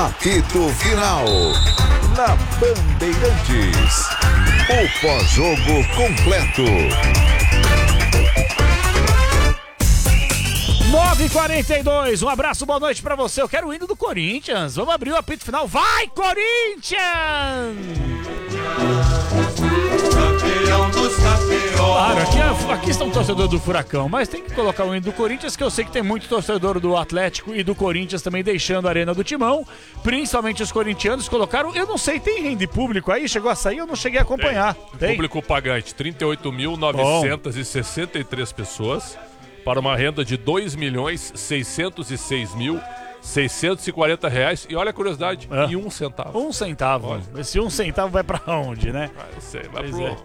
Apito Final. Na Bandeirantes. O pós-jogo completo. 9h42, um abraço, boa noite pra você. Eu quero o hino do Corinthians. Vamos abrir o apito final. Vai, Corinthians! Campeão dos campeões. Claro, aqui está um torcedor do Furacão, mas tem que colocar o hino do Corinthians, que eu sei que tem muito torcedor do Atlético e do Corinthians também deixando a Arena do Timão. Principalmente os corintianos colocaram, eu não sei, tem rende público aí? Chegou a sair? Eu não cheguei a acompanhar. Tem? Público pagante, 38.963 pessoas. Para uma renda de R$ 2.606.640. E olha a curiosidade, e 1 centavo. 1 centavo. Olha. Esse 1 centavo vai pra onde, né? Eu sei, vai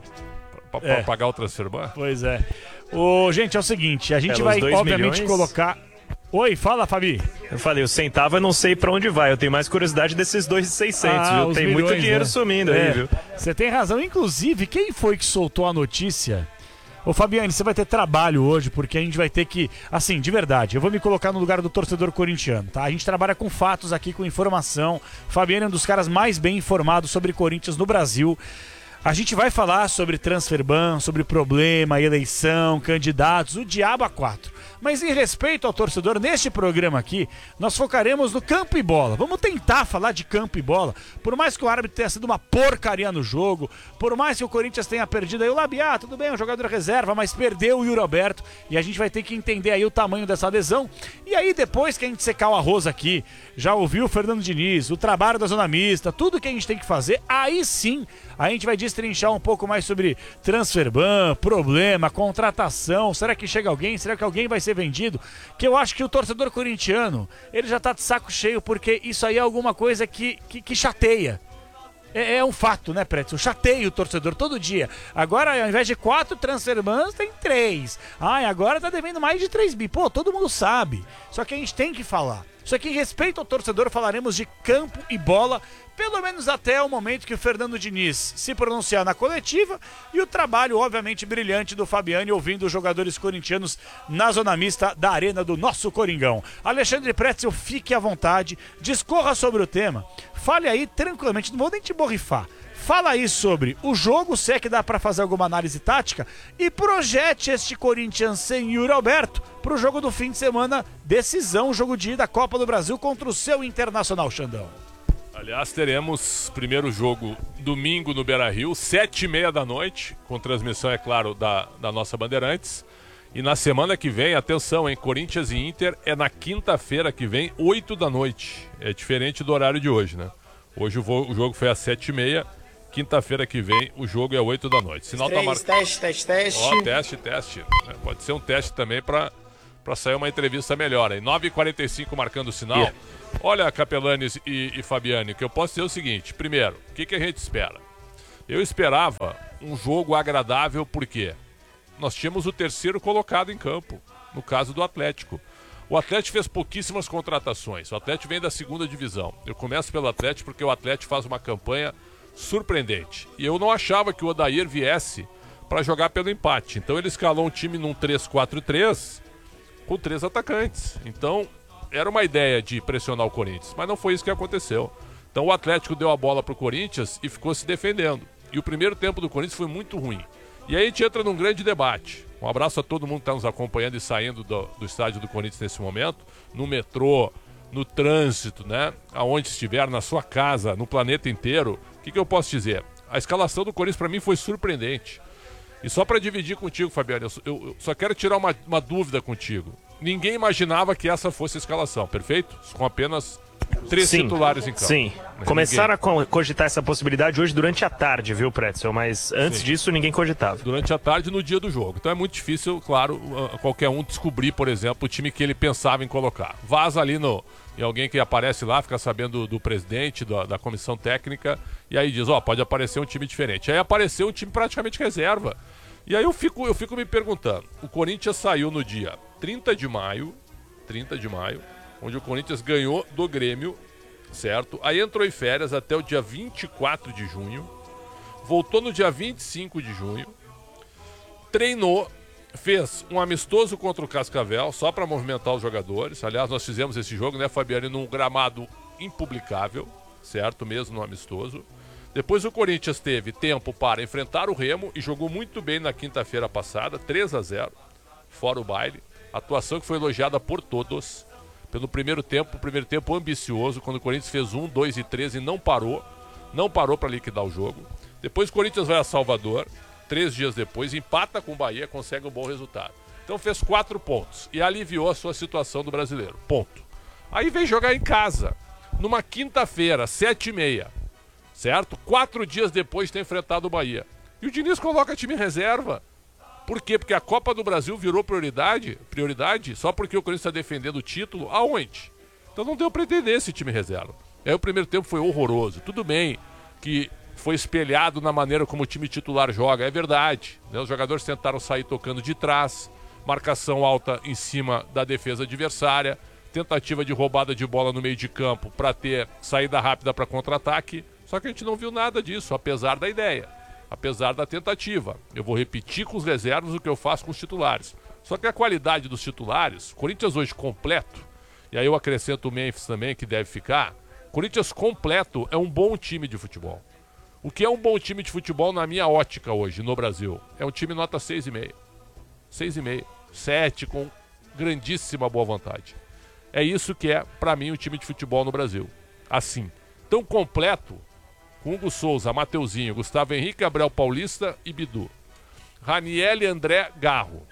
pra pagar o transferban. Pois é. Gente, é o seguinte, a gente vai obviamente colocar... Oi, fala, Fabi. Eu falei, o centavo eu não sei pra onde vai. Eu tenho mais curiosidade desses 2.600, viu? Tem milhões, muito dinheiro sumindo aí, viu? Você tem razão. Inclusive, quem foi que soltou a notícia... Ô Fabiane, você vai ter trabalho hoje, porque a gente vai ter que... Assim, de verdade, eu vou me colocar no lugar do torcedor corintiano, tá? A gente trabalha com fatos aqui, com informação. Fabiane é um dos caras mais bem informados sobre Corinthians no Brasil. A gente vai falar sobre transferban, sobre problema, eleição, candidatos, o diabo a quatro. Mas em respeito ao torcedor, neste programa aqui, nós focaremos no campo e bola. Vamos tentar falar de campo e bola. Por mais que o árbitro tenha sido uma porcaria no jogo, por mais que o Corinthians tenha perdido aí o Labiá, tudo bem, um jogador reserva, mas perdeu o Yuri Alberto. E a gente vai ter que entender aí o tamanho dessa adesão. E aí depois que a gente secar o arroz aqui, já ouviu o Fernando Diniz, o trabalho da zona mista, tudo que a gente tem que fazer, aí sim a gente vai destrinchar um pouco mais sobre transferban, problema, contratação. Será que chega alguém? Será que alguém vai ser vendido? Que eu acho que o torcedor corintiano, ele já tá de saco cheio, porque isso aí é alguma coisa que chateia. É um fato, né, Pretzel? Chateia o torcedor todo dia. Agora, ao invés de 4 transferbans, tem 3. Agora tá devendo mais de 3 bi. Pô, todo mundo sabe. Só que a gente tem que falar. Só que em respeito ao torcedor, falaremos de campo e bola, pelo menos até o momento que o Fernando Diniz se pronunciar na coletiva e o trabalho, obviamente, brilhante do Fabiane ouvindo os jogadores corintianos na zona mista da arena do nosso Coringão. Alexandre Pretzel, fique à vontade, discorra sobre o tema, fale aí tranquilamente, não vou nem te borrifar. Fala aí sobre o jogo, se é que dá pra fazer alguma análise tática, e projete este Corinthians sem Yuri Alberto pro jogo do fim de semana, decisão, jogo de ida da Copa do Brasil contra o seu Internacional, Xandão. Aliás, teremos primeiro jogo domingo no Beira-Rio, 7h30 da noite, com transmissão, é claro, da nossa Bandeirantes. E na semana que vem, atenção, hein, Corinthians e Inter é na quinta-feira que vem, 8 da noite. É diferente do horário de hoje, né? Hoje o jogo foi às 7h30. Quinta-feira que vem, o jogo é 8 da noite. Sinal tá marcado. Teste. Teste. Pode ser um teste também para sair uma entrevista melhor. 9h45 marcando o sinal. Yeah. Olha, Capelanes e Fabiane, o que eu posso dizer é o seguinte. Primeiro, o que a gente espera? Eu esperava um jogo agradável porque nós tínhamos o terceiro colocado em campo, no caso do Atlético. O Atlético fez pouquíssimas contratações. O Atlético vem da segunda divisão. Eu começo pelo Atlético porque o Atlético faz uma campanha surpreendente. E eu não achava que o Odair viesse para jogar pelo empate. Então ele escalou um time num 3-4-3 com 3 atacantes. Então era uma ideia de pressionar o Corinthians, mas não foi isso que aconteceu. Então o Atlético deu a bola pro Corinthians e ficou se defendendo. E o primeiro tempo do Corinthians foi muito ruim. E aí a gente entra num grande debate. Um abraço a todo mundo que está nos acompanhando e saindo do estádio do Corinthians nesse momento, no metrô, no trânsito, né? Aonde estiver, na sua casa, no planeta inteiro. O que eu posso dizer? A escalação do Corinthians para mim foi surpreendente. E só para dividir contigo, Fabiano, eu só quero tirar uma dúvida contigo. Ninguém imaginava que essa fosse a escalação, perfeito? Com apenas 3 titulares em campo. Sim, começaram a cogitar essa possibilidade hoje durante a tarde, viu, Pretzel? Mas antes disso ninguém cogitava. Durante a tarde no dia do jogo. Então é muito difícil, claro, qualquer um descobrir, por exemplo, o time que ele pensava em colocar. Vaza ali em alguém que aparece lá, fica sabendo do presidente, da comissão técnica, e aí diz, pode aparecer um time diferente. Aí apareceu um time praticamente reserva. E aí eu fico me perguntando, o Corinthians saiu no dia 30 de maio, onde o Corinthians ganhou do Grêmio, certo? Aí entrou em férias até o dia 24 de junho, voltou no dia 25 de junho, treinou, fez um amistoso contra o Cascavel, só para movimentar os jogadores. Aliás, nós fizemos esse jogo, né, Fabiano, num gramado impublicável, certo? Mesmo no amistoso. Depois o Corinthians teve tempo para enfrentar o Remo e jogou muito bem na quinta-feira passada, 3-0, fora o baile. Atuação que foi elogiada por todos. Pelo primeiro tempo ambicioso, quando o Corinthians fez 1, 2 e 3 e não parou para liquidar o jogo. Depois o Corinthians vai a Salvador, 3 dias depois, empata com o Bahia, consegue um bom resultado. Então fez 4 pontos e aliviou a sua situação do brasileiro, ponto. Aí vem jogar em casa, numa quinta-feira, 7h30, certo? 4 dias depois de ter enfrentado o Bahia. E o Diniz coloca time em reserva. Por quê? Porque a Copa do Brasil virou prioridade só porque o Corinthians está defendendo o título. Aonde? Então não deu para entender esse time reserva. Aí o primeiro tempo foi horroroso. Tudo bem que foi espelhado na maneira como o time titular joga, é verdade, né? Os jogadores tentaram sair tocando de trás, marcação alta em cima da defesa adversária, tentativa de roubada de bola no meio de campo para ter saída rápida para contra-ataque. Só que a gente não viu nada disso, apesar da ideia. Apesar da tentativa. Eu vou repetir com os reservas o que eu faço com os titulares. Só que a qualidade dos titulares, Corinthians hoje completo, e aí eu acrescento o Memphis também, que deve ficar, Corinthians completo é um bom time de futebol. O que é um bom time de futebol na minha ótica hoje, no Brasil? É um time nota 6,5. 6,5. 7 com grandíssima boa vontade. É isso que é, pra mim, o time de futebol no Brasil. Assim, tão completo, com Hugo Souza, Mateuzinho, Gustavo Henrique, Gabriel Paulista e Bidu. Raniel, André, Garro.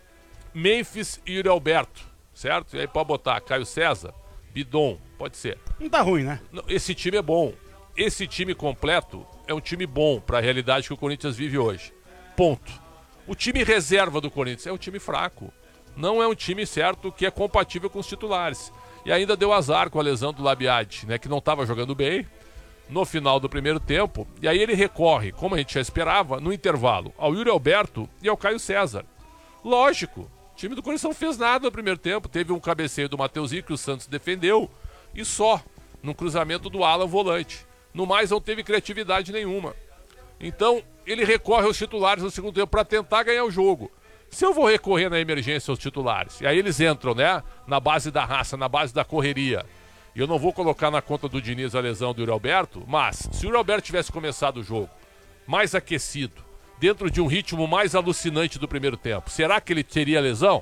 Memphis e Yuri Alberto, certo? E aí pode botar Caio César, Bidon, pode ser. Não tá ruim, né? Esse time é bom. Esse time completo é um time bom para a realidade que o Corinthians vive hoje. Ponto. O time reserva do Corinthians é um time fraco. Não é um time, certo, que é compatível com os titulares. E ainda deu azar com a lesão do Labiade, né, que não estava jogando bem no final do primeiro tempo. E aí ele recorre, como a gente já esperava, no intervalo, ao Yuri Alberto e ao Caio César. Lógico, o time do Corinthians não fez nada no primeiro tempo. Teve um cabeceio do Mateuzinho que o Santos defendeu e só, num cruzamento do Alan volante. No mais, não teve criatividade nenhuma. Então, ele recorre aos titulares no segundo tempo para tentar ganhar o jogo. Se eu vou recorrer na emergência aos titulares, e aí eles entram, né, na base da raça, na base da correria, e eu não vou colocar na conta do Diniz a lesão do Yuri Alberto, mas se o Yuri Alberto tivesse começado o jogo mais aquecido, dentro de um ritmo mais alucinante do primeiro tempo, será que ele teria lesão?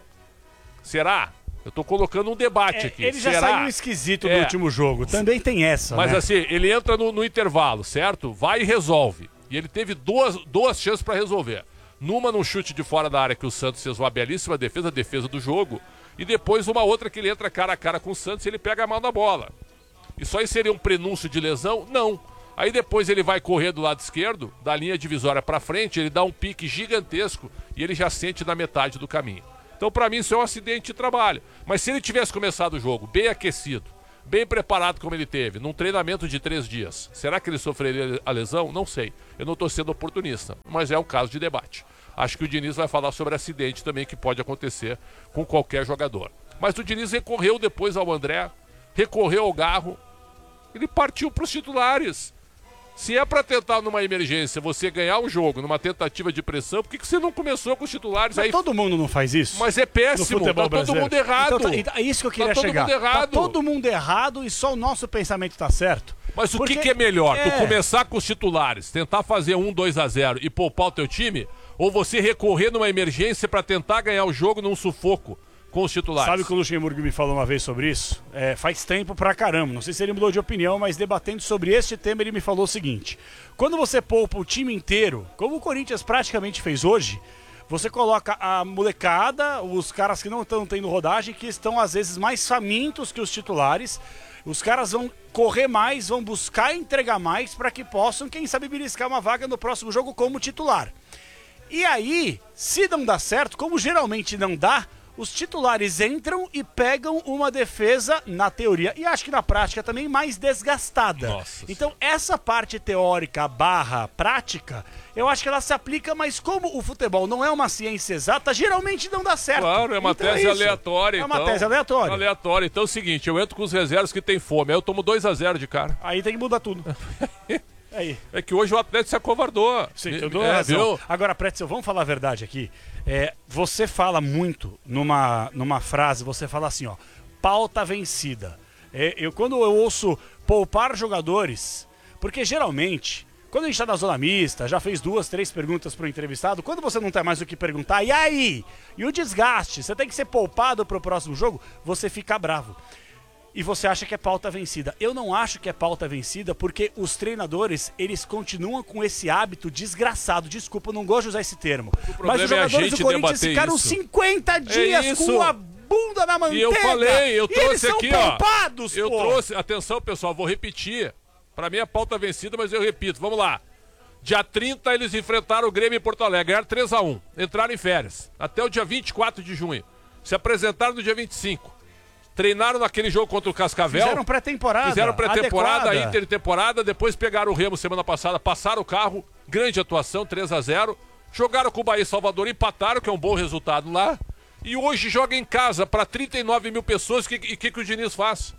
Será? Eu tô colocando um debate aqui. Ele já será? saiu esquisito no último jogo, também tem essa, mas né? assim, ele entra no intervalo, certo? Vai e resolve. E ele teve duas chances para resolver. Numa num chute de fora da área que o Santos fez uma belíssima defesa, a defesa do jogo. E depois uma outra que ele entra cara a cara com o Santos e ele pega a mão na bola. Isso aí seria um prenúncio de lesão? Não. Aí depois ele vai correr do lado esquerdo, da linha divisória para frente, ele dá um pique gigantesco e ele já sente na metade do caminho. Então para mim isso é um acidente de trabalho. Mas se ele tivesse começado o jogo bem aquecido, bem preparado como ele teve, num treinamento de 3 dias, será que ele sofreria a lesão? Não sei. Eu não estou sendo oportunista, mas é um caso de debate. Acho que o Diniz vai falar sobre acidente também que pode acontecer com qualquer jogador. Mas o Diniz recorreu depois ao André, recorreu ao Garro, ele partiu para os titulares. Se é para tentar numa emergência você ganhar um jogo, numa tentativa de pressão, por que você não começou com os titulares? Mas aí todo mundo não faz isso? Mas é péssimo, tá todo mundo errado. Então, é isso que eu queria todo chegar. Mundo errado. Tá todo mundo errado e só o nosso pensamento tá certo. Mas o que é melhor? Tu começar com os titulares, tentar fazer 1-2-0 e poupar o teu time? Ou você recorrer numa emergência para tentar ganhar o jogo num sufoco com os titulares? Sabe o que o Luxemburgo me falou uma vez sobre isso? Faz tempo pra caramba, não sei se ele mudou de opinião, mas debatendo sobre este tema ele me falou o seguinte: quando você poupa o time inteiro, como o Corinthians praticamente fez hoje, você coloca a molecada, os caras que não estão tendo rodagem, que estão às vezes mais famintos que os titulares. Os caras vão correr mais, vão buscar entregar mais para que possam, quem sabe, beliscar uma vaga no próximo jogo como titular. E aí, se não dá certo, como geralmente não dá, os titulares entram e pegam uma defesa, na teoria, e acho que na prática também, mais desgastada. Nossa. Então, essa parte teórica / prática, eu acho que ela se aplica, mas como o futebol não é uma ciência exata, geralmente não dá certo. Claro, é uma então tese é isso. aleatória. É uma tese aleatória. Aleatória. Então é o seguinte, eu entro com os reservas que tem fome, aí eu tomo 2-0 de cara. Aí tem que mudar tudo. Aí. É que hoje o Atlético se acovardou. Sim, eu dou razão. Viu? Agora, Pretzel, vamos falar a verdade aqui. Você fala muito numa frase, você fala assim, ó, pauta vencida. Quando eu ouço poupar jogadores, porque geralmente, quando a gente tá na zona mista, já fez 2, 3 perguntas pro entrevistado, quando você não tem mais o que perguntar, e aí? E o desgaste? Você tem que ser poupado pro próximo jogo? Você fica bravo. E você acha que é pauta vencida. Eu não acho que é pauta vencida, porque os treinadores, eles continuam com esse hábito desgraçado. Desculpa, eu não gosto de usar esse termo. Mas os jogadores do Corinthians ficaram 50 dias com a bunda na manteiga. E eu falei, eu trouxe aqui, ó. Poupados, eu pô. trouxe, atenção pessoal, vou repetir. Pra mim é pauta vencida, mas eu repito, vamos lá. Dia 30 eles enfrentaram o Grêmio em Porto Alegre, ganharam 3-1, entraram em férias. Até o dia 24 de junho. Se apresentaram no dia 25. Treinaram naquele jogo contra o Cascavel. Fizeram pré-temporada. Intertemporada, depois pegaram o Remo semana passada, passaram o carro, grande atuação, 3-0. Jogaram com o Bahia e Salvador, empataram, que é um bom resultado lá. E hoje joga em casa para 39 mil pessoas. E o que o Diniz faz?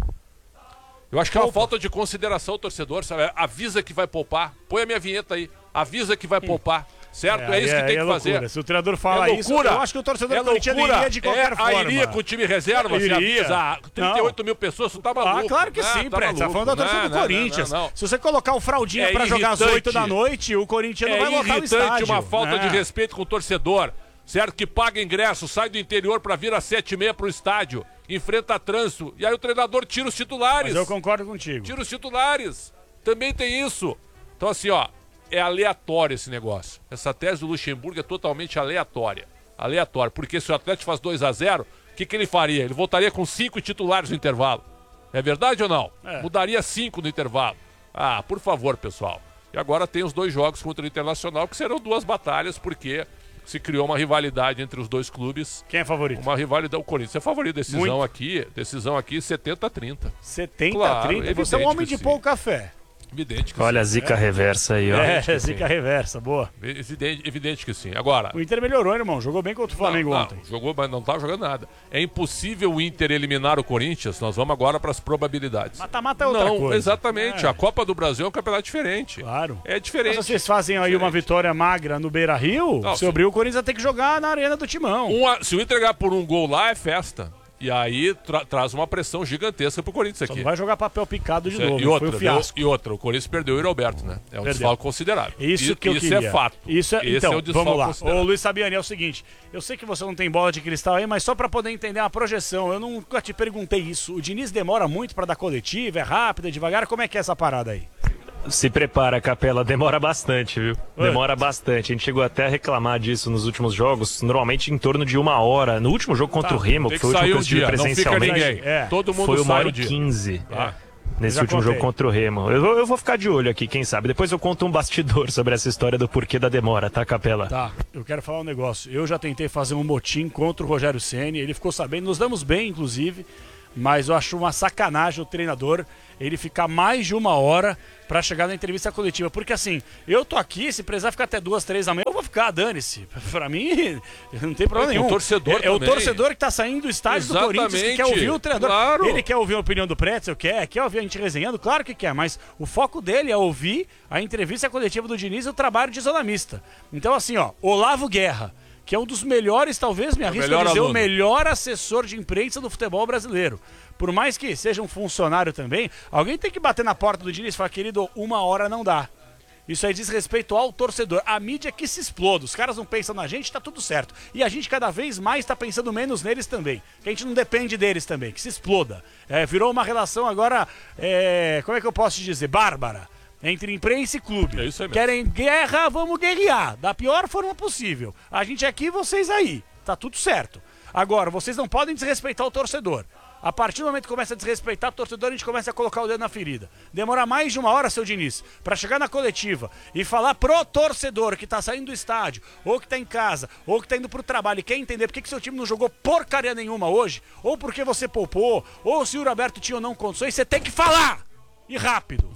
Eu acho que é uma falta de consideração ao torcedor, sabe? Avisa que vai poupar. Põe a minha vinheta aí. Avisa que vai poupar. Certo? É isso que tem que fazer. Se o treinador fala isso, eu acho que o torcedor corintiano iria de qualquer forma. Iria com o time reserva, você avisa 38 mil pessoas, você tá maluco. Ah, claro que sim, Preto. Você tá falando da torcida do Corinthians. Não. Se você colocar o Fraldinha pra jogar às 8 da noite, o corintiano vai lotar o estádio. Uma falta de respeito com o torcedor, certo? Que paga ingresso, sai do interior pra vir às 7h30 pro estádio, enfrenta trânsito, e aí o treinador tira os titulares. Mas eu concordo contigo. Tira os titulares. Também tem isso. Então assim, ó, é aleatório esse negócio. Essa tese do Luxemburgo é totalmente aleatória. Aleatório. Porque se o Atlético faz 2-0, o que ele faria? Ele voltaria com 5 titulares no intervalo. É verdade ou não? Mudaria 5 no intervalo. Ah, por favor, pessoal. E agora tem os 2 jogos contra o Internacional, que serão 2 batalhas, porque se criou uma rivalidade entre os 2 clubes. Quem é favorito? Uma rivalidade. O Corinthians é favorito. Decisão aqui 70-30. 70-30? Claro, você é um homem de pouca fé. Evidente que Olha sim. a zica reversa aí, ó. Zica reversa, boa. Evidente que sim. Agora, o Inter melhorou, irmão. Jogou bem contra o Flamengo ontem. Jogou, mas não tava jogando nada. É impossível o Inter eliminar o Corinthians. Nós vamos agora para as probabilidades. Mata-mata é outra coisa. Exatamente. A Copa do Brasil é um campeonato diferente. Claro. É diferente. Mas vocês fazem aí uma vitória magra no Beira-Rio, se abrir o Corinthians vai ter que jogar na arena do Timão. Se o Inter ganhar por 1 gol lá, é festa. E aí traz uma pressão gigantesca pro Corinthians aqui. Só não vai jogar papel picado de novo. E outra, o Corinthians perdeu o Yuri Alberto, né? É um desfalque considerável. Isso que eu queria. É fato. Então, vamos lá. Ô Luiz Sabiani, é o seguinte, eu sei que você não tem bola de cristal aí, mas só pra poder entender a projeção, eu nunca te perguntei isso. O Diniz demora muito pra dar coletiva, é rápido, é devagar, como é que é essa parada aí? Se prepara, Capela, demora bastante, viu? Demora bastante. A gente chegou até a reclamar disso nos últimos jogos, normalmente em torno de 1 hora. No último jogo contra o Remo, que foi o último que eu estive presencialmente, todo mundo foi 1h15. Nesse último jogo contra o Remo. Eu vou ficar de olho aqui, quem sabe. Depois eu conto um bastidor sobre essa história do porquê da demora, tá, Capela? Tá, eu quero falar um negócio. Eu já tentei fazer um motim contra o Rogério Ceni, ele ficou sabendo, nos damos bem, inclusive, mas eu acho uma sacanagem o treinador ele ficar mais de 1 hora pra chegar na entrevista coletiva. Porque assim, eu tô aqui, se precisar ficar até 2, 3 da manhã, eu vou ficar, dane-se. Pra mim, não tem problema nenhum. O torcedor é o torcedor que tá saindo do estádio do Corinthians, que quer ouvir o treinador. Claro. Ele quer ouvir a opinião do Pretzel, quer ouvir a gente resenhando, claro que quer, mas o foco dele é ouvir a entrevista coletiva do Diniz e o trabalho de zona mista. Então assim, ó, Olavo Guerra, que é um dos melhores, talvez me arrisco a dizer, o melhor assessor de imprensa do futebol brasileiro. Por mais que seja um funcionário também, alguém tem que bater na porta do Diniz e falar, querido, 1 hora não dá. Isso aí diz respeito ao torcedor. A mídia que se exploda. Os caras não pensam na gente, tá tudo certo. E a gente cada vez mais tá pensando menos neles também. Que a gente não depende deles também, que se exploda. Virou uma relação agora, como é que eu posso te dizer? Bárbara. Entre imprensa e clube. É isso aí mesmo. Querem guerra, vamos guerrear. Da pior forma possível. A gente aqui, vocês aí. Tá tudo certo. Agora, vocês não podem desrespeitar o torcedor. A partir do momento que começa a desrespeitar o torcedor, a gente começa a colocar o dedo na ferida. Demora mais de 1 hora, seu Diniz, pra chegar na coletiva e falar pro torcedor que tá saindo do estádio, ou que tá em casa, ou que tá indo pro trabalho e quer entender por que seu time não jogou porcaria nenhuma hoje, ou porque você poupou, ou se o Yuri Alberto tinha ou não condições, você tem que falar! E rápido.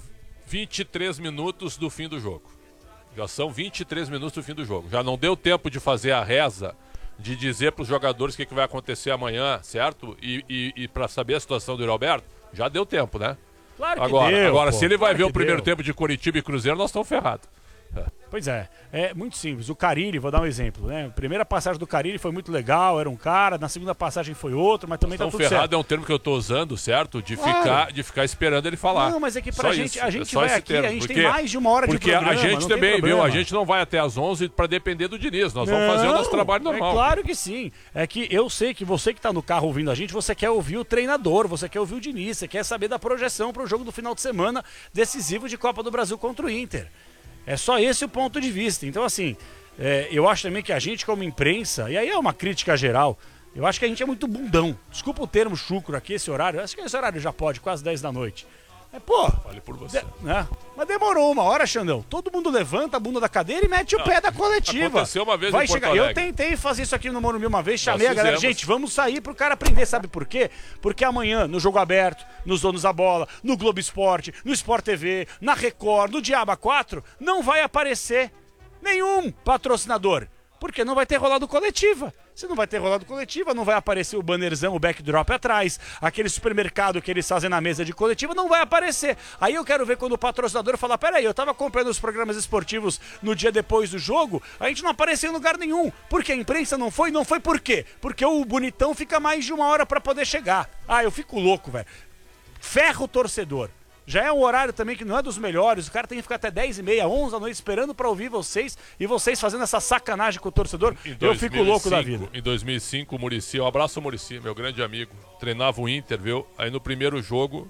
23 minutos do fim do jogo. Já são 23 minutos do fim do jogo. Já não deu tempo de fazer a reza, de dizer para os jogadores o que vai acontecer amanhã, certo? E para saber a situação do Yuri Alberto, já deu tempo, né? Claro que deu. Agora se ele vai ver o primeiro tempo de Coritiba e Cruzeiro, nós estamos ferrados. Pois é muito simples. O Carille, vou dar um exemplo, né? A primeira passagem do Carille foi muito legal, era um cara, na segunda passagem foi outro, mas também tá tudo certo. Ferrado é um termo que eu tô usando, certo? De ficar esperando ele falar. Não, mas é que a gente vai aqui, termo. a gente tem mais de uma hora de programa. Porque a gente também, viu? A gente não vai até às 11 para depender do Diniz, nós vamos fazer o nosso trabalho normal. É claro que sim. É que eu sei que você que tá no carro ouvindo a gente, você quer ouvir o treinador, você quer ouvir o Diniz, você quer saber da projeção para o jogo do final de semana decisivo de Copa do Brasil contra o Inter. É só esse o ponto de vista. Então, assim, eu acho também que a gente, como imprensa, e aí é uma crítica geral, eu acho que a gente é muito bundão. Desculpa o termo chucro aqui, esse horário. Acho que esse horário já pode, quase 10 da noite. Fale por você. Né? Mas demorou uma hora, Xandão. Todo mundo levanta a bunda da cadeira e mete o pé da coletiva. Aconteceu uma vez Vai em Porto chegar. Alegre. Eu tentei fazer isso aqui no Morumbi uma vez, chamei a galera. fizemos. Gente, vamos sair pro cara aprender, sabe por quê? Porque amanhã, no Jogo Aberto, nos Donos da Bola, no Globo Esporte, no Sport TV, na Record, no Diaba 4, não vai aparecer nenhum patrocinador. Porque não vai ter rolado coletiva. Se não vai ter rolado coletiva, não vai aparecer o bannerzão, o backdrop atrás, aquele supermercado que eles fazem na mesa de coletiva, não vai aparecer. Aí eu quero ver quando o patrocinador falar, peraí, eu tava acompanhando os programas esportivos no dia depois do jogo, a gente não apareceu em lugar nenhum. Porque a imprensa não foi por quê? Porque o bonitão fica mais de uma hora pra poder chegar. Eu fico louco, velho. Ferra o torcedor. Já é um horário também que não é dos melhores, o cara tem que ficar até 10h30, 11 da noite esperando pra ouvir vocês e vocês fazendo essa sacanagem com o torcedor. Eu fico louco da vida. Em 2005, o Muricy, um abraço ao Muricy, meu grande amigo, treinava o Inter, viu? Aí no primeiro jogo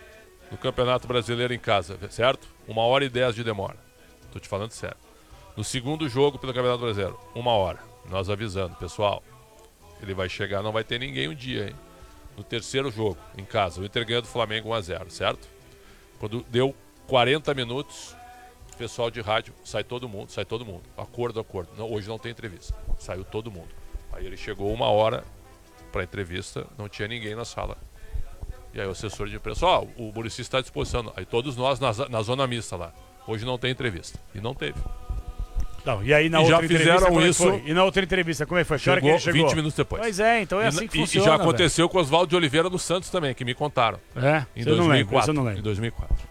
do Campeonato Brasileiro em casa, certo? 1h10 de demora. Tô te falando sério. No segundo jogo pelo Campeonato Brasileiro, 1 hora. Nós avisando, pessoal, ele vai chegar, não vai ter ninguém um dia, hein? No terceiro jogo, em casa, o Inter ganhou do Flamengo 1-0, certo? Quando deu 40 minutos, o pessoal de rádio, sai todo mundo. Acordo. Não, hoje não tem entrevista. Saiu todo mundo. Aí ele chegou 1 hora para a entrevista, não tinha ninguém na sala. E aí o assessor de imprensa, o Muricy está à disposição. Aí todos nós na zona mista lá. Hoje não tem entrevista. E não teve. Não, e aí na outra entrevista, como isso. Foi? E na outra entrevista, como é que foi? Chegou, que ele chegou 20 minutos depois. Pois é, então é assim que funciona. E já aconteceu com o Oswaldo de Oliveira do Santos também, que me contaram. Em 2004. Em 2004.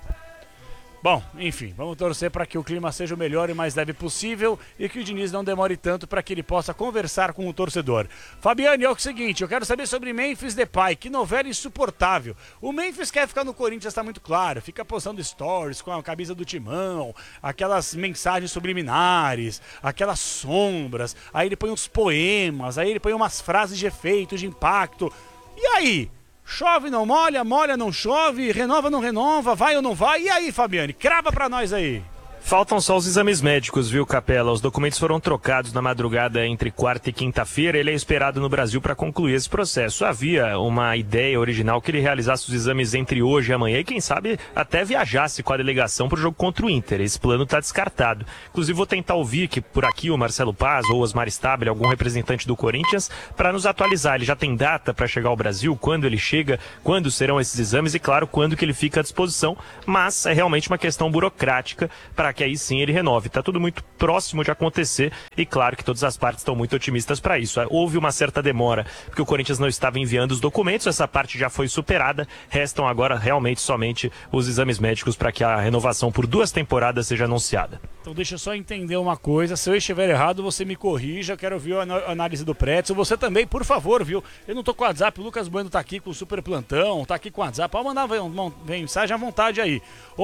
Bom, enfim, vamos torcer para que o clima seja o melhor e mais leve possível e que o Diniz não demore tanto para que ele possa conversar com o torcedor. Fabiane, é o seguinte, eu quero saber sobre Memphis Depay, que novela insuportável. O Memphis quer ficar no Corinthians, está muito claro, fica postando stories com a camisa do Timão, aquelas mensagens subliminares, aquelas sombras, aí ele põe uns poemas, aí ele põe umas frases de efeito, de impacto. E aí? Chove, não molha, molha, não chove, renova, não renova, vai ou não vai? E aí, Fabiane, crava pra nós aí. Faltam só os exames médicos, viu, Capela? Os documentos foram trocados na madrugada entre quarta e quinta-feira. Ele é esperado no Brasil para concluir esse processo. Havia uma ideia original que ele realizasse os exames entre hoje e amanhã e, quem sabe, até viajasse com a delegação para o jogo contra o Inter. Esse plano está descartado. Inclusive, vou tentar ouvir que por aqui o Marcelo Paz ou o Osmar Stabile, algum representante do Corinthians, para nos atualizar. Ele já tem data para chegar ao Brasil, quando ele chega, quando serão esses exames e, claro, quando que ele fica à disposição. Mas é realmente uma questão burocrática para que aí sim ele renove. Está tudo muito próximo de acontecer e claro que todas as partes estão muito otimistas para isso. Houve uma certa demora porque o Corinthians não estava enviando os documentos, essa parte já foi superada, restam agora realmente somente os exames médicos para que a renovação por 2 temporadas seja anunciada. Então deixa eu só entender uma coisa, se eu estiver errado você me corrija, eu quero ouvir a análise do Pretzel, você também, por favor, viu? Eu não tô com o WhatsApp, o Lucas Bueno tá aqui com o super plantão, tá aqui com o WhatsApp, pode mandar mensagem à vontade aí,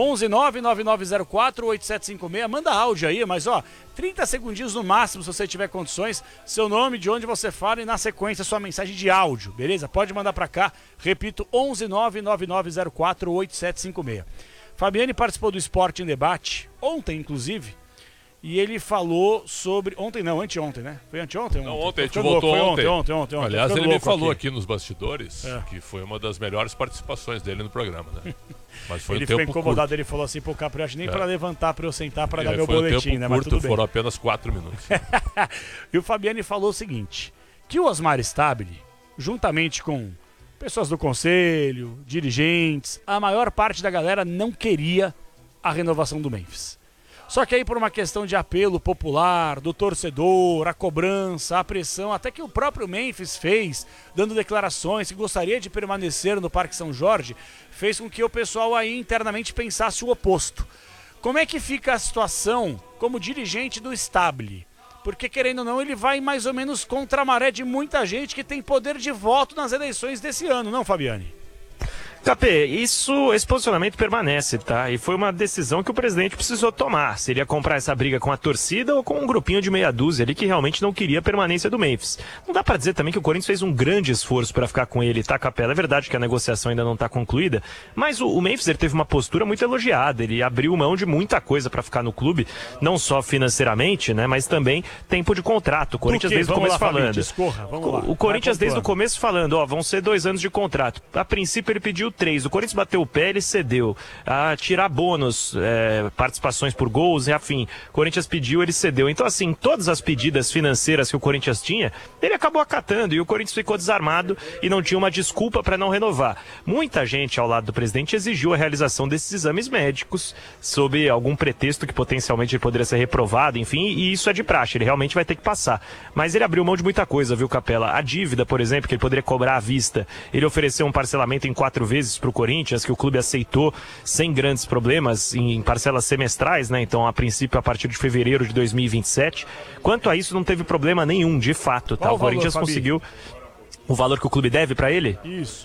11-99904-8756, manda áudio aí, mas 30 segundinhos no máximo, se você tiver condições, seu nome, de onde você fala e na sequência sua mensagem de áudio, beleza? Pode mandar pra cá, repito, 11-99904-8756. Fabiane participou do Esporte em Debate, ontem inclusive, e ele falou sobre... Ontem não, anteontem, né? Foi anteontem? Não, ontem, a gente voltou ontem. Ontem. Aliás, ele me falou aqui nos bastidores que foi uma das melhores participações dele no programa, né? Mas foi ele um tempo ficou incomodado, curto. ele falou assim, pô, Capri, acho nem pra levantar, pra eu sentar, pra dar meu boletim, né? Mas tudo bem. Foram apenas 4 minutos. E o Fabiane falou o seguinte, que o Osmar Stabile, juntamente com pessoas do conselho, dirigentes, a maior parte da galera não queria a renovação do Memphis. Só que aí por uma questão de apelo popular, do torcedor, a cobrança, a pressão, até que o próprio Memphis fez, dando declarações que gostaria de permanecer no Parque São Jorge, fez com que o pessoal aí internamente pensasse o oposto. Como é que fica a situação como dirigente do Stabile? Porque, querendo ou não, ele vai mais ou menos contra a maré de muita gente que tem poder de voto nas eleições desse ano, não, Fabiani? Capê, esse posicionamento permanece, tá? E foi uma decisão que o presidente precisou tomar. Se ele ia comprar essa briga com a torcida ou com um grupinho de meia dúzia ali que realmente não queria a permanência do Memphis. Não dá pra dizer também que o Corinthians fez um grande esforço pra ficar com ele, tá, Capela? É verdade que a negociação ainda não tá concluída, mas o Memphis ele teve uma postura muito elogiada. Ele abriu mão de muita coisa pra ficar no clube, não só financeiramente, né? Mas também tempo de contrato. O Corinthians desde o começo falando. O Corinthians desde o começo falando, ó, vão ser 2 anos de contrato. A princípio ele pediu 3. O Corinthians bateu o pé, ele cedeu. A tirar bônus, participações por gols, enfim. O Corinthians pediu, ele cedeu. Então, assim, todas as pedidas financeiras que o Corinthians tinha, ele acabou acatando e o Corinthians ficou desarmado e não tinha uma desculpa para não renovar. Muita gente ao lado do presidente exigiu a realização desses exames médicos sob algum pretexto que potencialmente ele poderia ser reprovado, enfim, e isso é de praxe, ele realmente vai ter que passar. Mas ele abriu mão de muita coisa, viu, Capela? A dívida, por exemplo, que ele poderia cobrar à vista, ele ofereceu um parcelamento em 4 vezes para o Corinthians, que o clube aceitou sem grandes problemas, em parcelas semestrais, né? Então, a princípio, a partir de fevereiro de 2027. Quanto a isso, não teve problema nenhum, de fato, tá? Qual o Corinthians valor, conseguiu o valor que o clube deve para ele? Isso.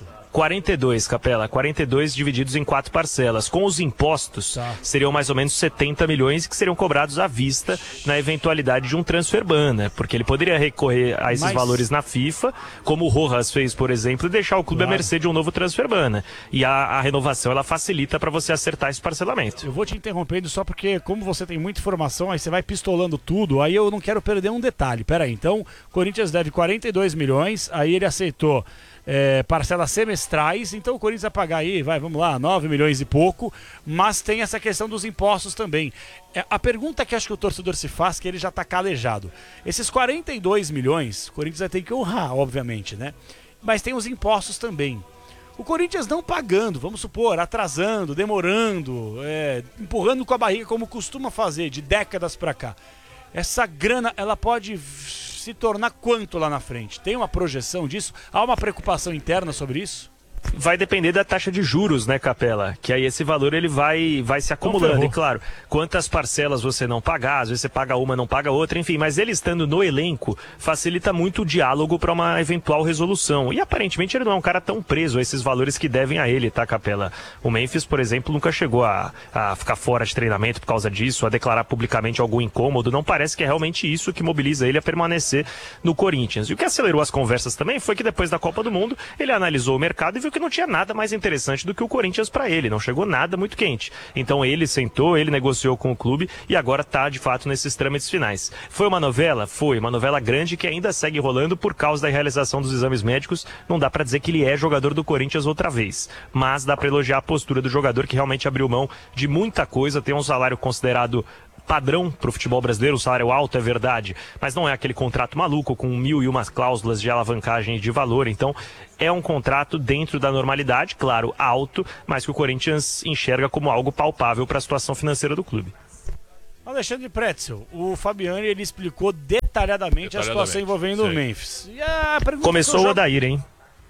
42, Capela, 42 divididos em 4 parcelas. Com os impostos, seriam mais ou menos 70 milhões que seriam cobrados à vista na eventualidade de um transfer ban, né? Porque ele poderia recorrer a esses valores na FIFA, como o Rojas fez, por exemplo, e deixar o clube à mercê de um novo transfer ban, né? E a renovação, ela facilita para você acertar esse parcelamento. Eu vou te interrompendo só porque, como você tem muita informação, aí você vai pistolando tudo, aí eu não quero perder um detalhe. Peraí, então, o Corinthians deve 42 milhões, aí ele aceitou parcelas semestrais, então o Corinthians vai pagar aí, vamos lá, 9 milhões e pouco, mas tem essa questão dos impostos também. A pergunta que acho que o torcedor se faz, que ele já está calejado. Esses 42 milhões, o Corinthians vai ter que honrar, obviamente, né? Mas tem os impostos também. O Corinthians não pagando, vamos supor, atrasando, demorando, empurrando com a barriga como costuma fazer de décadas para cá. Essa grana, ela pode se tornar quanto lá na frente? Tem uma projeção disso? Há uma preocupação interna sobre isso? Vai depender da taxa de juros, né, Capela? Que aí esse valor ele vai se acumulando. E claro, quantas parcelas você não pagar, às vezes você paga uma, não paga outra, enfim. Mas ele estando no elenco facilita muito o diálogo para uma eventual resolução. E aparentemente ele não é um cara tão preso a esses valores que devem a ele, tá, Capela? O Memphis, por exemplo, nunca chegou a ficar fora de treinamento por causa disso, a declarar publicamente algum incômodo. Não parece que é realmente isso que mobiliza ele a permanecer no Corinthians. E o que acelerou as conversas também foi que depois da Copa do Mundo ele analisou o mercado e viu que não tinha nada mais interessante do que o Corinthians para ele, não chegou nada muito quente. Então ele sentou, ele negociou com o clube e agora está de fato nesses trâmites finais. Foi uma novela? Foi, uma novela grande que ainda segue rolando por causa da realização dos exames médicos. Não dá para dizer que ele é jogador do Corinthians outra vez, mas dá para elogiar a postura do jogador que realmente abriu mão de muita coisa, tem um salário considerado padrão para o futebol brasileiro, um salário alto, é verdade, mas não é aquele contrato maluco com 1001 cláusulas de alavancagem de valor. Então é um contrato dentro da normalidade, claro, alto, mas que o Corinthians enxerga como algo palpável para a situação financeira do clube. Alexandre Pretzel, o Fabiani ele explicou detalhadamente a situação envolvendo o Memphis. E a começou o Odair, hein?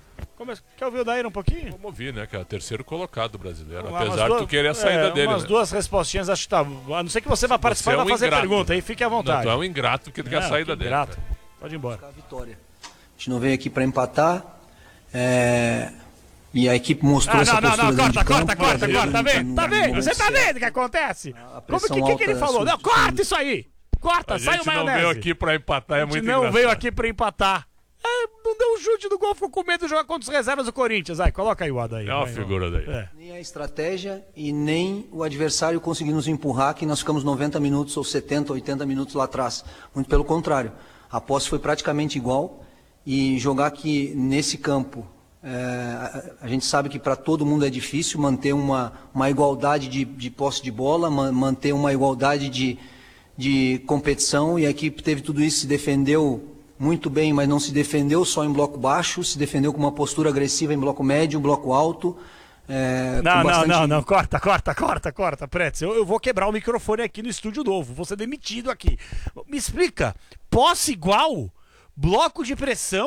Quer ouvir o Daíra um pouquinho? Vamos ouvir, né? Que é o terceiro colocado brasileiro. Apesar de tu querer a saída dele. Umas duas respostinhas, acho que tá. A não ser que você vá participar e vá fazer pergunta, aí fique à vontade. Não, tu é um ingrato porque tu quer a saída dele. Ingrato. Pode ir embora. A vitória. A gente não veio aqui para empatar. E a equipe mostrou essa postura. Corta. Tá vendo? Você tá vendo o que acontece? O que ele falou? Não, corta isso aí! Corta, sai o maionese. A gente não veio aqui pra empatar, é muito engraçado. Não veio aqui pra empatar. Não deu um chute do gol, ficou com medo de jogar contra os reservas do Corinthians. Coloca aí o Ada aí. É uma figura daí. Nem a estratégia e nem o adversário conseguiu nos empurrar, que nós ficamos 90 minutos ou 70, 80 minutos lá atrás. Muito pelo contrário. A posse foi praticamente igual e jogar aqui nesse campo, a gente sabe que para todo mundo é difícil manter uma igualdade de posse de bola, manter uma igualdade de competição, e a equipe teve tudo isso, se defendeu muito bem, mas não se defendeu só em bloco baixo, se defendeu com uma postura agressiva em bloco médio, bloco alto. Não, corta, Pretzel. Eu vou quebrar o microfone aqui no estúdio novo, vou ser demitido aqui. Me explica, posse igual, bloco de pressão,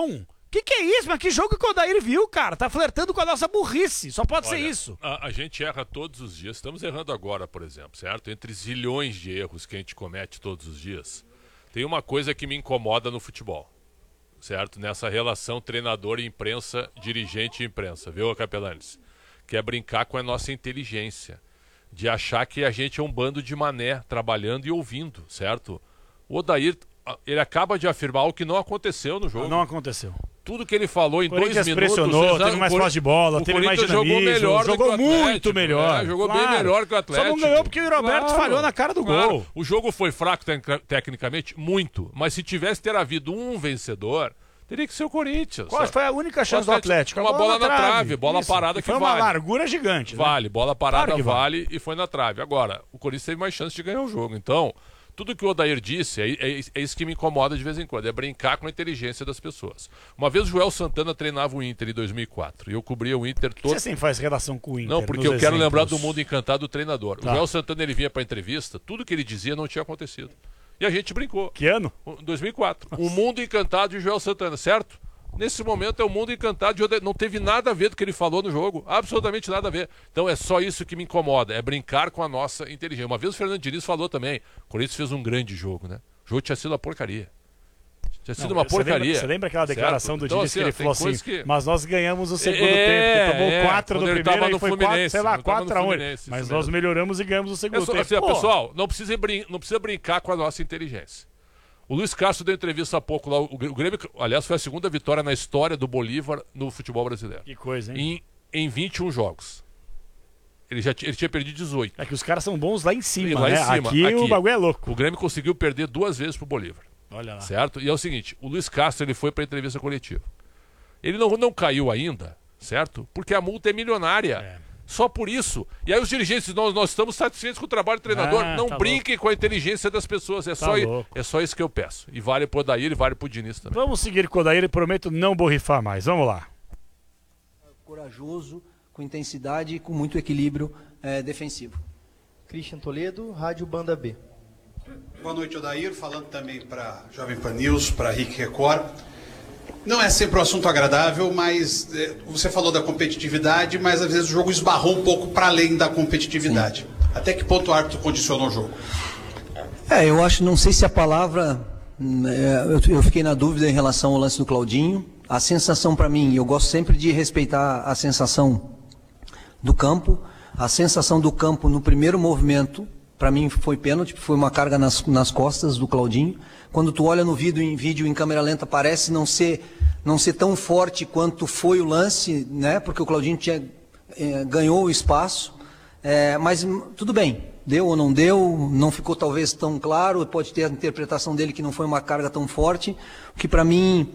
Que é isso? Mas que jogo que o Odair viu, cara? Tá flertando com a nossa burrice. Só pode ser isso. A gente erra todos os dias. Estamos errando agora, por exemplo, certo? Entre zilhões de erros que a gente comete todos os dias, tem uma coisa que me incomoda no futebol, certo? Nessa relação treinador e imprensa, dirigente e imprensa, viu, Capelanes? Que é brincar com a nossa inteligência. De achar que a gente é um bando de mané trabalhando e ouvindo, certo? O Odair, ele acaba de afirmar o que não aconteceu no jogo. Não aconteceu. Tudo que ele falou em 2 minutos... pressionou, teve mais posse de bola, teve mais dinamismo, jogou muito melhor. Jogou bem melhor que o Atlético. Só não ganhou porque o Roberto falhou na cara do gol. O jogo foi fraco tecnicamente? Muito. Mas se tivesse ter havido um vencedor, teria que ser o Corinthians. Qual foi a única chance do Atlético? Uma bola na trave, bola parada que vale. Foi uma largura gigante. Vale, bola parada vale e foi na trave. Agora, o Corinthians teve mais chance de ganhar o jogo. Então... Tudo que o Odair disse, é isso que me incomoda de vez em quando, é brincar com a inteligência das pessoas. Uma vez o Joel Santana treinava o Inter em 2004, e eu cobria o Inter todo... Você sempre faz relação com o Inter? Não, porque eu quero lembrar do mundo encantado do treinador. Tá. O Joel Santana, ele vinha para entrevista, tudo que ele dizia não tinha acontecido. E a gente brincou. Que ano? 2004. O mundo encantado de Joel Santana, certo? Nesse momento é o mundo encantado de Odair. Não teve nada a ver do que ele falou no jogo. Absolutamente nada a ver. Então é só isso que me incomoda. É brincar com a nossa inteligência. Uma vez o Fernando Diniz falou também. O Corinthians fez um grande jogo, né? O jogo tinha sido uma porcaria. Tinha sido uma porcaria. Você lembra aquela declaração do Diniz assim, que ele falou assim, mas nós ganhamos o segundo tempo, tomou 4 no primeiro e foi 4, sei lá, 4-1. Mas nós melhoramos e ganhamos o segundo tempo. Assim, pessoal, não precisa brincar com a nossa inteligência. O Luiz Castro deu entrevista há pouco lá. O Grêmio, aliás, foi a segunda vitória na história do Bolívar no futebol brasileiro. Que coisa, hein? Em 21 jogos. Ele tinha perdido 18. É que os caras são bons lá em cima, lá né? Em cima. Aqui o bagulho é louco. O Grêmio conseguiu perder 2 vezes pro Bolívar. Olha lá. Certo? E é o seguinte, o Luiz Castro ele foi pra entrevista coletiva. Ele não caiu ainda, certo? Porque a multa é milionária. Só por isso. E aí os dirigentes, nós estamos satisfeitos com o trabalho do treinador. Não brinquem louco com a inteligência das pessoas. É só isso que eu peço. E vale pro Odair e vale pro Diniz também. Vamos seguir com o Odair e prometo não borrifar mais. Vamos lá. Corajoso, com intensidade e com muito equilíbrio defensivo. Christian Toledo, Rádio Banda B. Boa noite, Odair. Falando também para Jovem Pan News, para RIC Record. Não é sempre um assunto agradável, mas você falou da competitividade, mas às vezes o jogo esbarrou um pouco para além da competitividade. Sim. Até que ponto o árbitro condicionou o jogo? Eu acho, não sei se a palavra... Eu fiquei na dúvida em relação ao lance do Claudinho. A sensação para mim, eu gosto sempre de respeitar a sensação do campo. A sensação do campo no primeiro movimento, para mim foi pênalti, foi uma carga nas costas do Claudinho. Quando tu olha no vídeo em câmera lenta, parece não ser tão forte quanto foi o lance, né? Porque o Claudinho ganhou o espaço. Mas tudo bem, deu ou não deu, não ficou talvez tão claro, pode ter a interpretação dele que não foi uma carga tão forte, o que para mim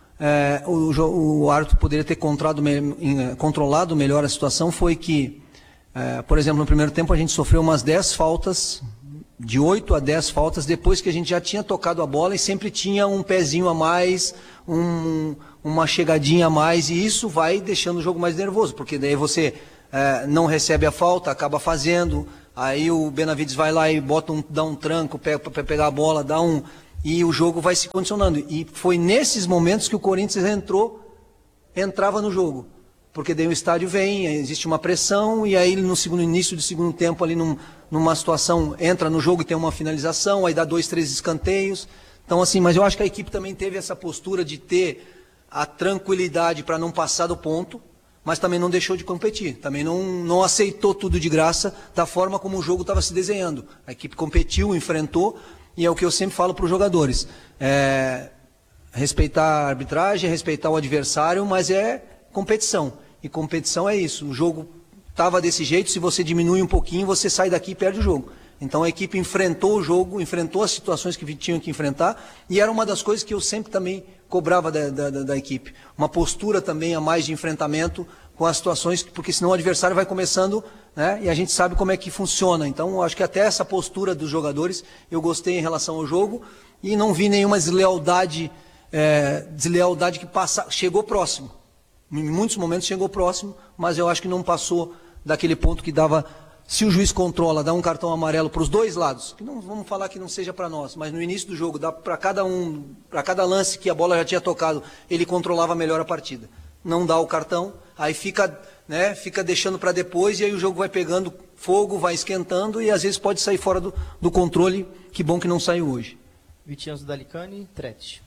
o árbitro poderia ter controlado melhor a situação foi que, por exemplo, no primeiro tempo a gente sofreu umas 10 faltas, de 8 a 10 faltas, depois que a gente já tinha tocado a bola e sempre tinha um pezinho a mais, uma chegadinha a mais, e isso vai deixando o jogo mais nervoso, porque daí você não recebe a falta, acaba fazendo, aí o Benavides vai lá e dá um tranco para pegar a bola, e o jogo vai se condicionando. E foi nesses momentos que o Corinthians entrava no jogo. Porque daí o estádio vem, existe uma pressão, e aí no início do segundo tempo, ali numa situação, entra no jogo e tem uma finalização, aí dá 2, 3 escanteios. Então assim, mas eu acho que a equipe também teve essa postura de ter a tranquilidade para não passar do ponto, mas também não deixou de competir, também não aceitou tudo de graça da forma como o jogo estava se desenhando. A equipe competiu, enfrentou, e é o que eu sempre falo para os jogadores. Respeitar a arbitragem, respeitar o adversário, mas é competição. E competição é isso, o jogo estava desse jeito, se você diminui um pouquinho, você sai daqui e perde o jogo. Então a equipe enfrentou o jogo, enfrentou as situações que tinham que enfrentar, e era uma das coisas que eu sempre também cobrava da equipe. Uma postura também a mais de enfrentamento com as situações, porque senão o adversário vai começando, né, e a gente sabe como é que funciona. Então eu acho que até essa postura dos jogadores eu gostei em relação ao jogo, e não vi nenhuma deslealdade que chegou próximo. Em muitos momentos chegou próximo, mas eu acho que não passou daquele ponto que dava se o juiz controla, dá um cartão amarelo para os dois lados, que não vamos falar que não seja para nós, mas no início do jogo, dá para cada lance que a bola já tinha tocado, ele controlava melhor a partida. Não dá o cartão, aí fica deixando para depois, e aí o jogo vai pegando fogo, vai esquentando, e às vezes pode sair fora do controle. Que bom que não saiu hoje. Vitinho Dalicani, Trete.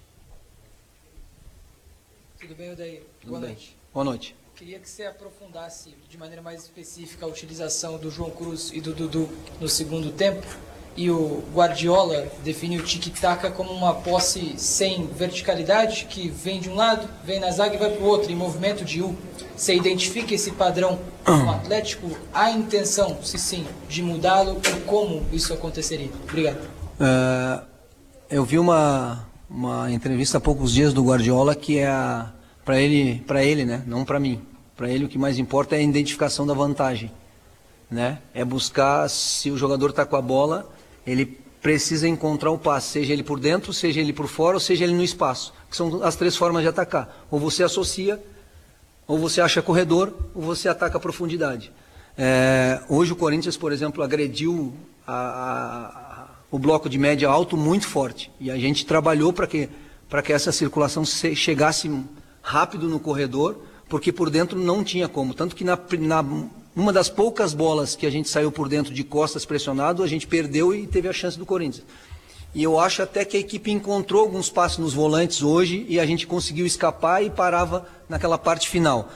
Tudo bem, Odair? Boa noite. Boa noite. Queria que você aprofundasse de maneira mais específica a utilização do João Cruz e do Dudu no segundo tempo. E o Guardiola define o tic-tac como uma posse sem verticalidade, que vem de um lado, vem na zaga e vai para o outro, em movimento de U. Você identifica esse padrão no Atlético? Há intenção, se sim, de mudá-lo e como isso aconteceria? Obrigado. Eu vi uma entrevista há poucos dias do Guardiola que é para ele, né? Não para mim. Para ele o que mais importa é a identificação da vantagem, né? É buscar, se o jogador está com a bola, ele precisa encontrar o passe, seja ele por dentro, seja ele por fora, ou seja ele no espaço, que são as três formas de atacar. Ou você associa, ou você acha corredor, ou você ataca a profundidade. Hoje o Corinthians, por exemplo, agrediu o bloco de média alto muito forte, e a gente trabalhou para que essa circulação chegasse rápido no corredor, porque por dentro não tinha como. Tanto que uma das poucas bolas que a gente saiu por dentro de costas pressionado, a gente perdeu e teve a chance do Corinthians. E eu acho até que a equipe encontrou alguns passos nos volantes hoje e a gente conseguiu escapar e parava naquela parte final.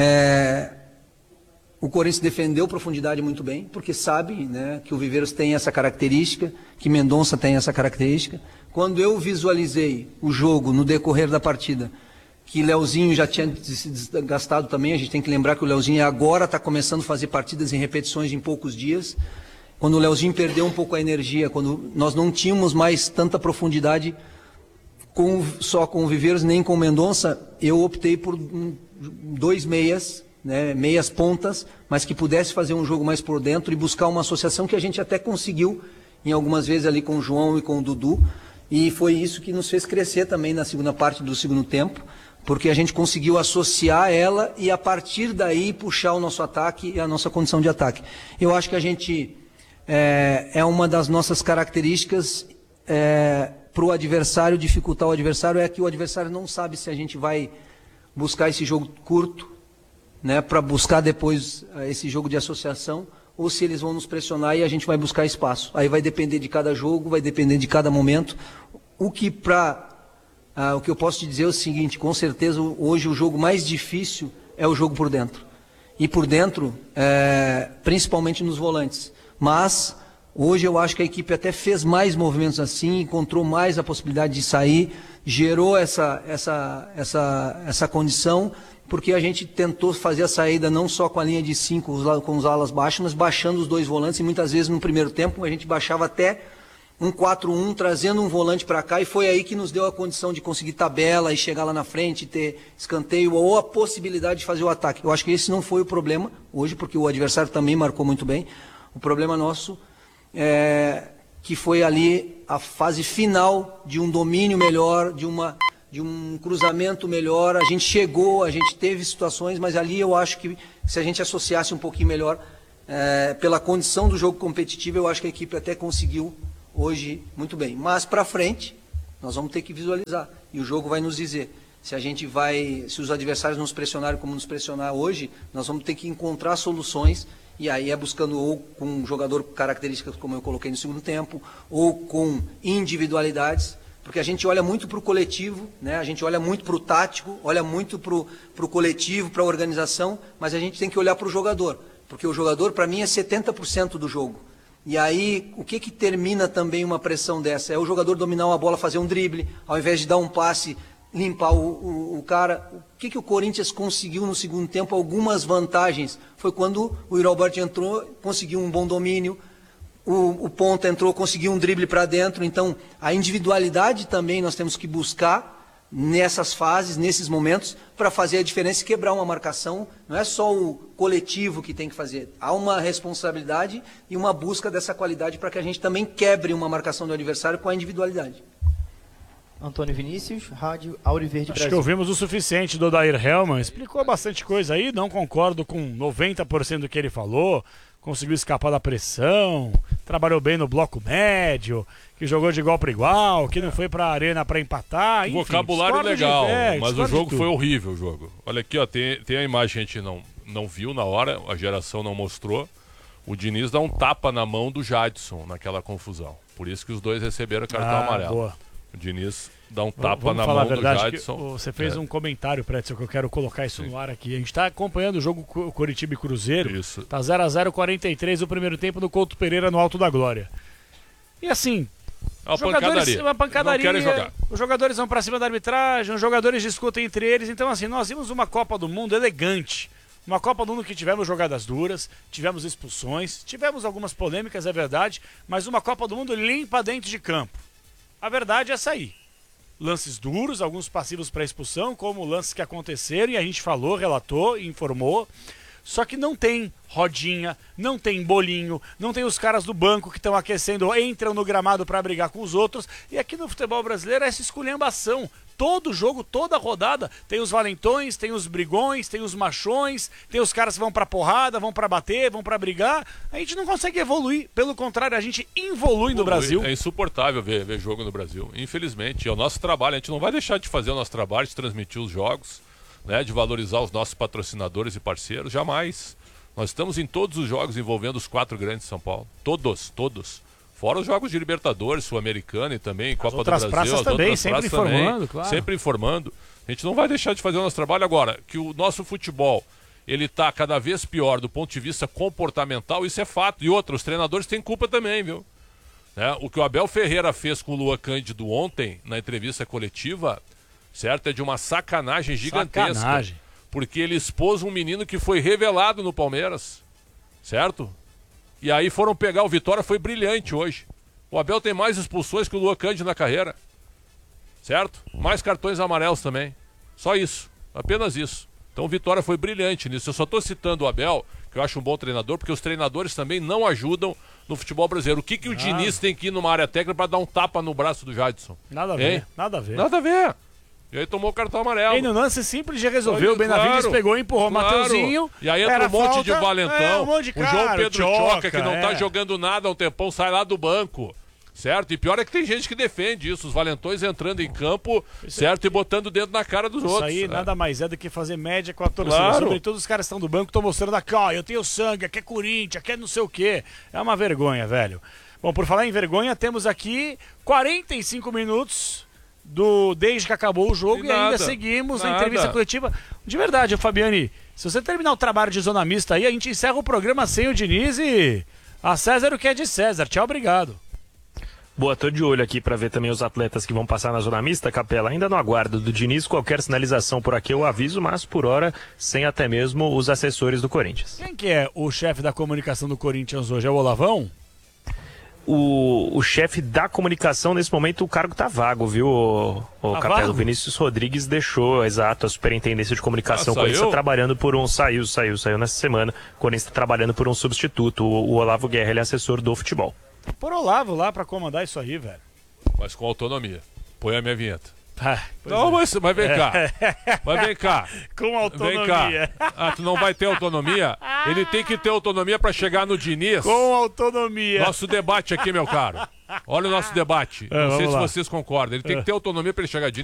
O Corinthians defendeu profundidade muito bem, porque sabe, né, que o Viveiros tem essa característica, que Mendonça tem essa característica. Quando eu visualizei o jogo no decorrer da partida, que Leozinho já tinha se desgastado também, a gente tem que lembrar que o Leozinho agora está começando a fazer partidas em repetições em poucos dias. Quando o Leozinho perdeu um pouco a energia, quando nós não tínhamos mais tanta profundidade só com o Viveiros, nem com o Mendonça, eu optei por dois meias, né, meias pontas, mas que pudesse fazer um jogo mais por dentro e buscar uma associação que a gente até conseguiu em algumas vezes ali com o João e com o Dudu, e foi isso que nos fez crescer também na segunda parte do segundo tempo, porque a gente conseguiu associar ela e a partir daí puxar o nosso ataque e a nossa condição de ataque. Eu acho que a gente é uma das nossas características para o adversário, dificultar o adversário, é que o adversário não sabe se a gente vai buscar esse jogo curto, né, para buscar depois esse jogo de associação, ou se eles vão nos pressionar e a gente vai buscar espaço. Aí vai depender de cada jogo, vai depender de cada momento. O que eu posso te dizer é o seguinte, com certeza hoje o jogo mais difícil é o jogo por dentro. E por dentro, principalmente nos volantes. Mas hoje eu acho que a equipe até fez mais movimentos assim, encontrou mais a possibilidade de sair, gerou essa condição, porque a gente tentou fazer a saída não só com a linha de 5, com os alas baixas, mas baixando os dois volantes, e muitas vezes no primeiro tempo a gente baixava até um 4-1, trazendo um volante para cá, e foi aí que nos deu a condição de conseguir tabela e chegar lá na frente, ter escanteio ou a possibilidade de fazer o ataque. Eu acho que esse não foi o problema hoje, porque o adversário também marcou muito bem. O problema nosso que foi ali a fase final de um domínio melhor, de um cruzamento melhor. A gente chegou, a gente teve situações, mas ali eu acho que se a gente associasse um pouquinho melhor, pela condição do jogo competitivo, eu acho que a equipe até conseguiu hoje muito bem. Mas para frente, nós vamos ter que visualizar. E o jogo vai nos dizer. Se os adversários nos pressionarem como nos pressionar hoje, nós vamos ter que encontrar soluções, e aí buscando ou com um jogador características como eu coloquei no segundo tempo, ou com individualidades, porque a gente olha muito para o coletivo, né? A gente olha muito para o tático, olha muito para o coletivo, para a organização, mas a gente tem que olhar para o jogador, porque o jogador para mim é 70% do jogo. E aí, o que termina também uma pressão dessa? É o jogador dominar uma bola, fazer um drible, ao invés de dar um passe, limpar o cara. O que o Corinthians conseguiu no segundo tempo? Algumas vantagens. Foi quando o Yuri Alberto entrou, conseguiu um bom domínio, o Ponta entrou, conseguiu um drible para dentro. Então, a individualidade também nós temos que buscar nessas fases, nesses momentos, para fazer a diferença e quebrar uma marcação. Não é só o coletivo que tem que fazer. Há uma responsabilidade e uma busca dessa qualidade para que a gente também quebre uma marcação do adversário com a individualidade. Antônio Vinícius, Rádio Auriverde Brasil. Acho que ouvimos o suficiente do Odair Hellmann. Explicou bastante coisa aí, não concordo com 90% do que ele falou. conseguiu escapar da pressão, trabalhou bem no bloco médio, que jogou de igual para igual, que não foi pra arena para empatar. Enfim, vocabulário legal, mas o jogo foi foi horrível. O jogo. Olha aqui, ó, tem a imagem que a gente não viu na hora, a geração não mostrou. O Diniz dá um tapa na mão do Jadson naquela confusão. Por isso que os dois receberam cartão amarelo. Boa. O Diniz dá um tapa Vamos na falar mão a verdade, do Jadson. Você fez um comentário, Pretzel, que eu quero colocar isso no ar aqui. A gente está acompanhando o jogo Coritiba e Cruzeiro. Isso. Tá 0x0, 43 o primeiro tempo no Couto Pereira, no Alto da Glória. E assim... Uma pancadaria. Não querem jogar. Os jogadores vão pra cima da arbitragem, os jogadores discutem entre eles. Então, assim, nós vimos uma Copa do Mundo elegante. Uma Copa do Mundo que tivemos jogadas duras, tivemos expulsões, tivemos algumas polêmicas, é verdade, mas uma Copa do Mundo limpa dentro de campo. A verdade é essa aí. Lances duros, alguns passivos para expulsão, como lances que aconteceram, e a gente falou, relatou, informou. Só que não tem rodinha, não tem bolinho, não tem os caras do banco que estão aquecendo, entram no gramado para brigar com os outros. E aqui no futebol brasileiro é essa esculhambação. Todo jogo, toda rodada, tem os valentões, tem os brigões, tem os machões, tem os caras que vão pra porrada, vão pra bater, vão pra brigar. A gente não consegue evoluir, pelo contrário, a gente involui no Brasil. É insuportável ver jogo no Brasil, infelizmente. É o nosso trabalho, a gente não vai deixar de fazer o nosso trabalho, de transmitir os jogos, né, de valorizar os nossos patrocinadores e parceiros, jamais. Nós estamos em todos os jogos envolvendo os 4 grandes de São Paulo. Todos. Fora os jogos de Libertadores, Sul-Americana e também Copa do Brasil. Praças também, sempre informando, claro. Sempre informando. A gente não vai deixar de fazer o nosso trabalho. Agora, que o nosso futebol ele está cada vez pior do ponto de vista comportamental, isso é fato. E outra, os treinadores têm culpa também, viu? Né? O que o Abel Ferreira fez com o Luan Cândido ontem, na entrevista coletiva, certo? É de uma sacanagem gigantesca. Sacanagem. Porque ele expôs um menino que foi revelado no Palmeiras, certo? E aí foram pegar o Vitória, foi brilhante hoje. O Abel tem mais expulsões que o Luan Cândido na carreira. Certo? Mais cartões amarelos também. Só isso. Apenas isso. Então o Vitória foi brilhante nisso. Eu só estou citando o Abel, que eu acho um bom treinador, porque os treinadores também não ajudam no futebol brasileiro. O que o Diniz tem que ir numa área técnica para dar um tapa no braço do Jadson? Nada a ver, nada a ver. Nada a ver. E aí tomou o cartão amarelo. E no lance simples já resolveu. O Benavides pegou, empurrou o Mateuzinho. E aí entra um monte de valentão. Um monte de cara, o João Pedro Choca, que não tá é. jogando nada há um tempão, sai lá do banco. Certo? E pior é que tem gente que defende isso. Os valentões entrando em campo, certo? E botando o dedo na cara dos outros. Isso aí nada mais é do que fazer média com a torcida. Claro. Sobretudo os caras que estão do banco, estão mostrando aqui, ó, eu tenho sangue, aqui é Corinthians, aqui é não sei o quê. É uma vergonha, velho. Bom, por falar em vergonha, temos aqui 45 minutos... desde que acabou o jogo e ainda seguimos na entrevista coletiva. De verdade, Fabiane, se você terminar o trabalho de zona mista aí, a gente encerra o programa sem o Diniz e a César o que é de César. Tchau, obrigado. Boa, tô de olho aqui para ver também os atletas que vão passar na zona mista, Capela. Ainda no aguardo do Diniz, qualquer sinalização por aqui eu aviso, mas por hora sem até mesmo os assessores do Corinthians. Quem que é o chefe da comunicação do Corinthians hoje? É o Olavão? O chefe da comunicação, nesse momento, o cargo tá vago, viu, o Capela? Vago? O Vinícius Rodrigues deixou, exato, a superintendência de comunicação. O Corinthians está trabalhando por um... Saiu nessa semana. O Corinthians está trabalhando por um substituto. O Olavo Guerra, ele é assessor do futebol. Por Olavo lá pra comandar isso aí, velho. Mas com autonomia. Põe a minha vinheta. Não, mas vem cá. Mas vem cá. Com autonomia. Vem cá. Tu não vai ter autonomia? Ele tem que ter autonomia pra chegar no Diniz. Com autonomia. Nosso debate aqui, meu caro. Olha o nosso debate. Não sei se vocês concordam. Ele tem que ter autonomia pra ele chegar a Diniz.